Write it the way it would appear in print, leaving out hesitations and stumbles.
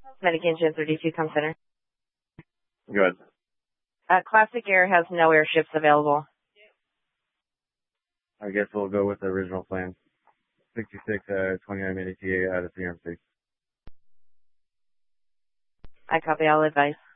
Medicaid Engine 32 come center. Good. Classic Air has no airships available. I guess we'll go with the original plan. 66, 29 minute TA out of CMC. I copy, all advice.